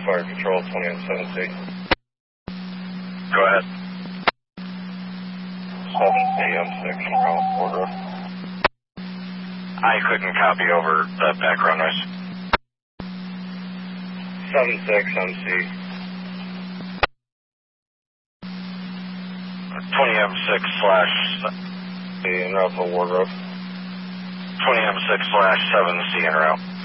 Fire Control, 20M7C. Go ahead. 7AM6 from Wardrobe. I couldn't copy over the background noise. 76MC. 20M6/... En route to Wardrobe. 20M6/7C en route.